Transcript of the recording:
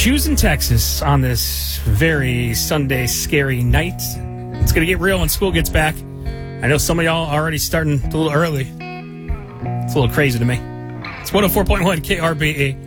Choosing Texas on this very Sunday scary night. It's going to get real when school gets back. I know some of y'all are already starting a little early. It's a little crazy to me. It's 104.1 KRBE.